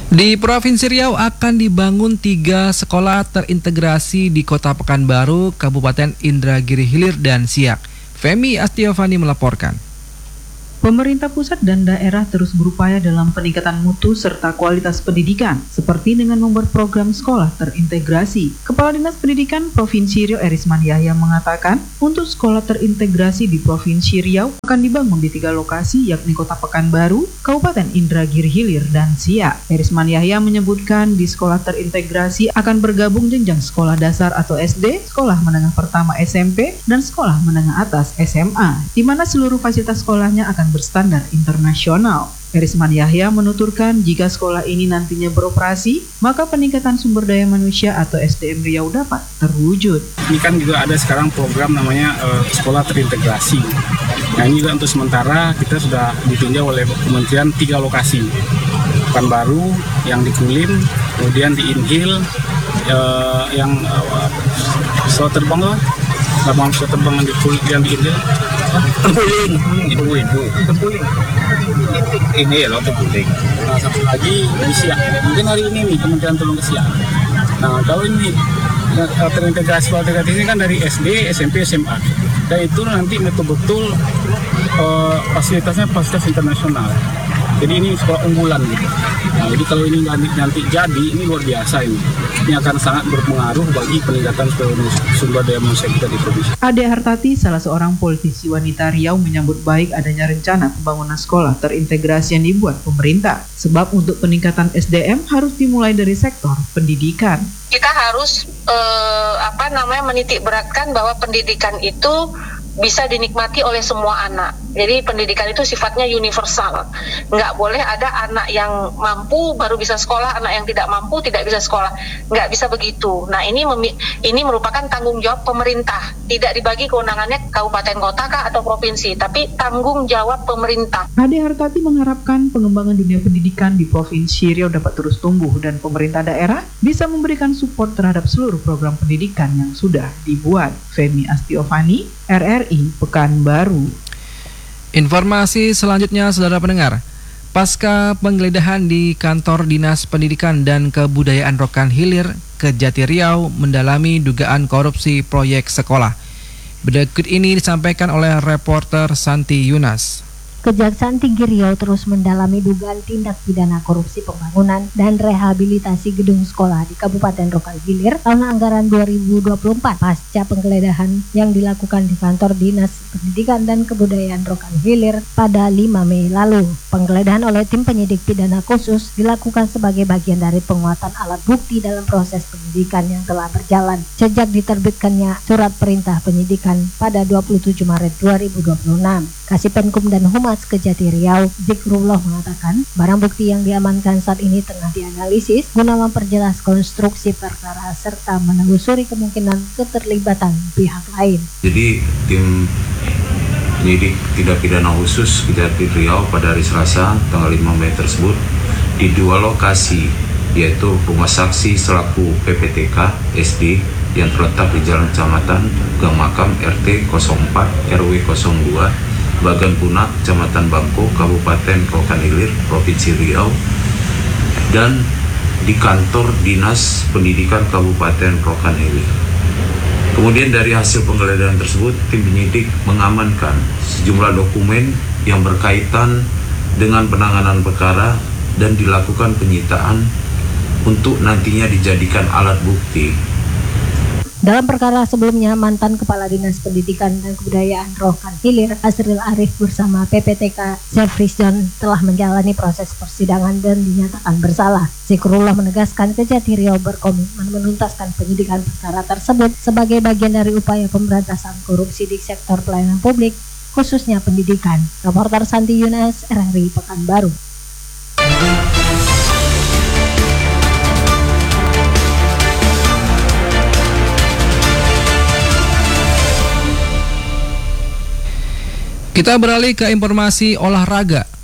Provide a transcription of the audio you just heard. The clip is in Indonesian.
Di Provinsi Riau akan dibangun 3 sekolah terintegrasi di Kota Pekanbaru, Kabupaten Indragiri Hilir, dan Siak. Femi Astiovani melaporkan. Pemerintah pusat dan daerah terus berupaya dalam peningkatan mutu serta kualitas pendidikan, seperti dengan membuat program sekolah terintegrasi. Kepala Dinas Pendidikan Provinsi Riau Erisman Yahya mengatakan, untuk sekolah terintegrasi di Provinsi Riau akan dibangun di 3 lokasi, yakni Kota Pekanbaru, Kabupaten Indragiri Hilir, dan Siak. Erisman Yahya menyebutkan di sekolah terintegrasi akan bergabung jenjang sekolah dasar atau SD, sekolah menengah pertama SMP, dan sekolah menengah atas SMA, di mana seluruh fasilitas sekolahnya akan berstandar internasional. Erisman Yahya menuturkan jika sekolah ini nantinya beroperasi, maka peningkatan sumber daya manusia atau SDM Riau dapat terwujud. Ini kan juga ada sekarang program namanya sekolah terintegrasi. Nah ini juga untuk sementara kita sudah ditinjau oleh Kementerian 3 lokasi. Pekanbaru, yang di Kulim, kemudian di Inhil, yang pesawat terbang loh. Lapangan pesawat terbang yang di Inhil. Tempuling. Ini ya loh Tempuling. Nah satu lagi di Siak. Mungkin hari ini nih Kementerian tolong ke Siak. Nah kalau ini terintegrasi ini kan dari SD, SMP, SMA. Dan itu nanti betul-betul fasilitasnya fasilitas internasional. Jadi ini sekolah unggulan gitu. Nah, jadi kalau ini nanti jadi, ini luar biasa ini. Ini akan sangat berpengaruh bagi peningkatan sumber daya manusia kita di provinsi. Ade Hartati, salah seorang politisi wanita Riau, menyambut baik adanya rencana pembangunan sekolah terintegrasi yang dibuat pemerintah. Sebab untuk peningkatan SDM harus dimulai dari sektor pendidikan. Kita harus menitik beratkan bahwa pendidikan itu bisa dinikmati oleh semua anak. Jadi pendidikan itu sifatnya universal. Nggak boleh ada anak yang mampu baru bisa sekolah, anak yang tidak mampu tidak bisa sekolah. Nggak bisa begitu. Nah ini merupakan tanggung jawab pemerintah. Tidak dibagi kewenangannya kabupaten kota kah atau provinsi, tapi tanggung jawab pemerintah. Ade Hartati mengharapkan pengembangan dunia pendidikan di Provinsi Riau dapat terus tumbuh dan pemerintah daerah bisa memberikan support terhadap seluruh program pendidikan yang sudah dibuat. Femi Astiovani, RRI Pekanbaru. Informasi selanjutnya, saudara pendengar. Pasca penggeledahan di kantor Dinas Pendidikan dan Kebudayaan Rokan Hilir, Kejati Riau mendalami dugaan korupsi proyek sekolah. Berikut ini disampaikan oleh reporter Santi Yunas. Kejaksaan Tinggi Riau terus mendalami dugaan tindak pidana korupsi pembangunan dan rehabilitasi gedung sekolah di Kabupaten Rokan Hilir tahun anggaran 2024 pasca penggeledahan yang dilakukan di kantor Dinas Pendidikan dan Kebudayaan Rokan Hilir pada 5 Mei lalu. Penggeledahan oleh tim penyidik pidana khusus dilakukan sebagai bagian dari penguatan alat bukti dalam proses penyidikan yang telah berjalan sejak diterbitkannya surat perintah penyidikan pada 27 Maret 2026. Kasipenkum dan Humas Kejati Riau, Zikrullah, mengatakan barang bukti yang diamankan saat ini tengah dianalisis guna memperjelas konstruksi perkara serta menelusuri kemungkinan keterlibatan pihak lain. Jadi tim penyidik tindak pidana khusus Kejati Riau pada hari Selasa tanggal 5 Mei tersebut di 2 lokasi, yaitu rumah saksi selaku PPTK SD yang terletak di Jalan Kecamatan Gang Makam RT 04 RW 02 Bagan Punak, Kecamatan Bangko, Kabupaten Rokan Hilir, Provinsi Riau, dan di kantor Dinas Pendidikan Kabupaten Rokan Hilir. Kemudian dari hasil penggeledahan tersebut, tim penyidik mengamankan sejumlah dokumen yang berkaitan dengan penanganan perkara dan dilakukan penyitaan untuk nantinya dijadikan alat bukti. Dalam perkara sebelumnya, mantan Kepala Dinas Pendidikan dan Kebudayaan Rokan Hilir, Asril Arif bersama PPTK Zefris John telah menjalani proses persidangan dan dinyatakan bersalah. Zikrullah menegaskan Kejati Riau berkomitmen menuntaskan penyidikan perkara tersebut sebagai bagian dari upaya pemberantasan korupsi di sektor pelayanan publik, khususnya pendidikan. Reporter Santi Yunas, RRI Pekanbaru. Kita beralih ke informasi olahraga.